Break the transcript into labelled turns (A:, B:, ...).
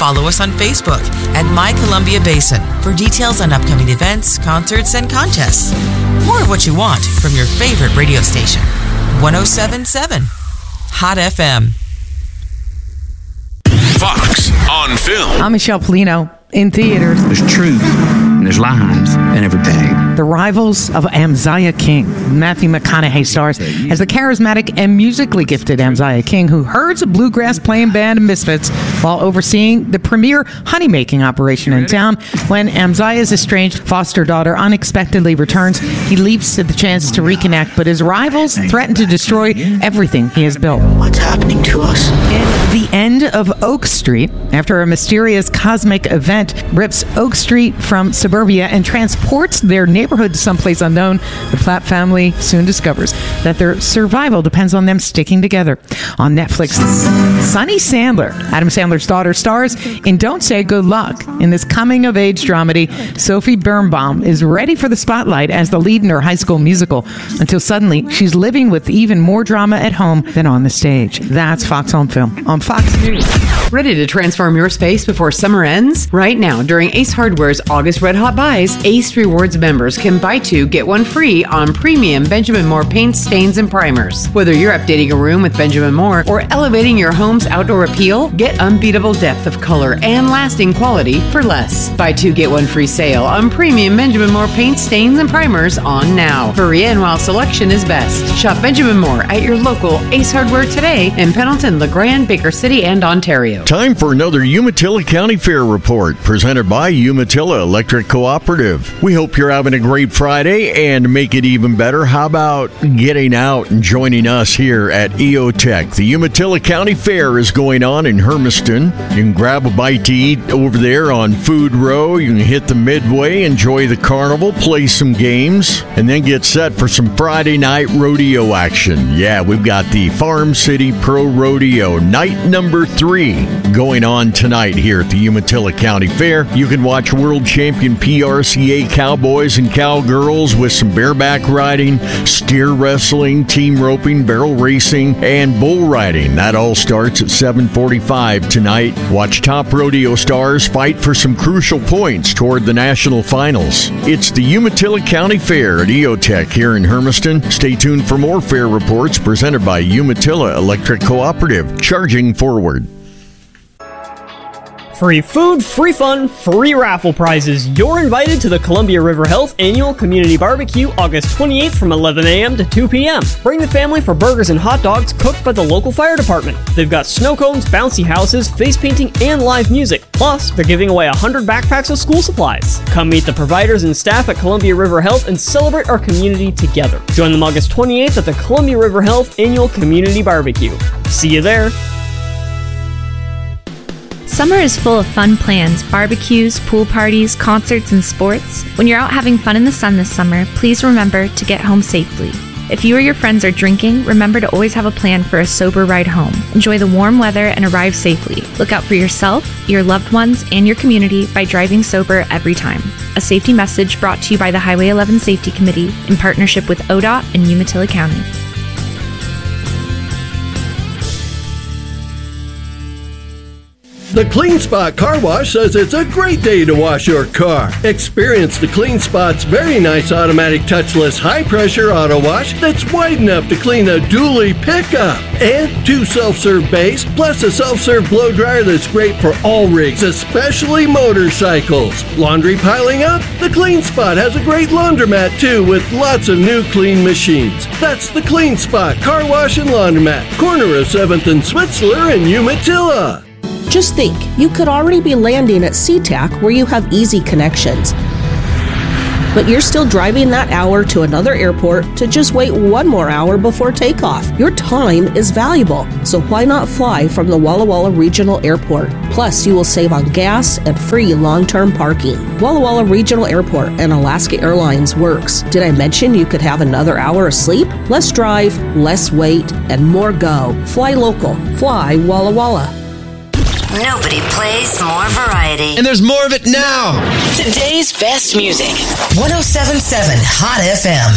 A: follow us on Facebook at My Columbia Basin for details on upcoming events, concerts, and contests. More of what you want from your favorite radio station. 107.7 Hot FM.
B: Fox on Film.
C: I'm Michelle Polino. In theaters,
D: there's truth and there's lies in every bag.
C: The Rivals of Amaziah King. Matthew McConaughey stars as the charismatic and musically gifted Amaziah King, who herds a bluegrass playing band of misfits while overseeing the premier honey-making operation in town. When Amaziah's estranged foster daughter unexpectedly returns, he leaps at the chance to reconnect, but his rivals threaten to destroy everything he has built.
E: What's happening to us?
C: In The End of Oak Street, after a mysterious cosmic event rips Oak Street from suburbia and transports their neighborhood to someplace unknown, the Platt family soon discovers that their survival depends on them sticking together. On Netflix, Sunny Sandler, Adam Sandler's daughter, stars in Don't Say Good Luck. In this coming-of-age dramedy, Sophie Birnbaum is ready for the spotlight as the lead in her high school musical, until suddenly she's living with even more drama at home than on the stage. That's Fox on Film on Fox News.
F: Ready to transform your space before summer ends? Right now, during Ace Hardware's August Red Hot Buys, Ace Rewards members can buy 2, get 1 free on premium Benjamin Moore paints, stains, and primers. Whether you're updating a room with Benjamin Moore or elevating your home's outdoor appeal, get unbeatable depth of color and lasting quality for less. Buy 2, get 1 free sale on premium Benjamin Moore paints, stains, and primers on now. Hurry in while selection is best. Shop Benjamin Moore at your local Ace Hardware today in Pendleton, LeGrand, Baker City, and Ontario.
G: Time for another Umatilla County Fair report presented by Umatilla Electric Cooperative. We hope you're having a great Friday, and to make it even better, how about getting out and joining us here at EOTech? The Umatilla County Fair is going on in Hermiston. You can grab a bite to eat over there on Food Row. You can hit the Midway, enjoy the carnival, play some games, and then get set for some Friday night rodeo action. Yeah, we've got the Farm City Pro Rodeo, night number 3, going on tonight here at the Umatilla County Fair. You can watch world champion PRCA cowboys and cowgirls with some bareback riding, steer wrestling, team roping, barrel racing, and bull riding. That all starts at 7:45 tonight. Watch top rodeo stars fight for some crucial points toward the national finals. It's the Umatilla County Fair at EOTech here in Hermiston. Stay tuned for more fair reports presented by Umatilla Electric Cooperative. Charging forward.
H: Free food, free fun, free raffle prizes. You're invited to the Columbia River Health Annual Community Barbecue August 28th from 11 a.m. to 2 p.m. Bring the family for burgers and hot dogs cooked by the local fire department. They've got snow cones, bouncy houses, face painting, and live music. Plus, they're giving away 100 backpacks of school supplies. Come meet the providers and staff at Columbia River Health and celebrate our community together. Join them August 28th at the Columbia River Health Annual Community Barbecue. See you there.
I: Summer is full of fun plans, barbecues, pool parties, concerts, and sports. When you're out having fun in the sun this summer, please remember to get home safely. If you or your friends are drinking, remember to always have a plan for a sober ride home. Enjoy the warm weather and arrive safely. Look out for yourself, your loved ones, and your community by driving sober every time. A safety message brought to you by the Highway 11 Safety Committee in partnership with ODOT and Umatilla County.
J: The Clean Spot Car Wash says it's a great day to wash your car. Experience the Clean Spot's very nice automatic touchless high-pressure auto wash that's wide enough to clean a dually pickup. And 2 self-serve bays, plus a self-serve blow dryer that's great for all rigs, especially motorcycles. Laundry piling up? The Clean Spot has a great laundromat too, with lots of new clean machines. That's the Clean Spot Car Wash and Laundromat, corner of 7th and Switzler in Umatilla.
E: Just think, you could already be landing at SeaTac where you have easy connections. But you're still driving that hour to another airport to just wait 1 more hour before takeoff. Your time is valuable, so why not fly from the Walla Walla Regional Airport? Plus, you will save on gas and free long-term parking. Walla Walla Regional Airport and Alaska Airlines works. Did I mention you could have another hour of sleep? Less drive, less wait, and more go. Fly local. Fly Walla Walla.
K: Nobody plays more variety.
L: And there's more of it now.
K: Today's best music. 107.7 Hot FM.